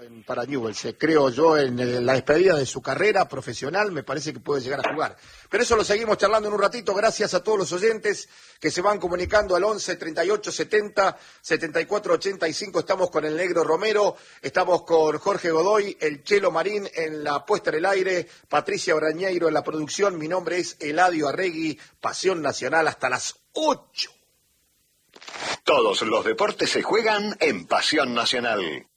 para Newell's, creo yo, en la despedida de su carrera profesional, me parece que puede llegar a jugar. Pero eso lo seguimos charlando en un ratito, gracias a todos los oyentes que se van comunicando al 11 38 70 74 85. Estamos con el Negro Romero, estamos con Jorge Godoy, el Chelo Marín en la puesta en el aire, Patricia Brañeiro en la producción, mi nombre es Eladio Arregui, Pasión Nacional hasta las 8. Todos los deportes se juegan en Pasión Nacional.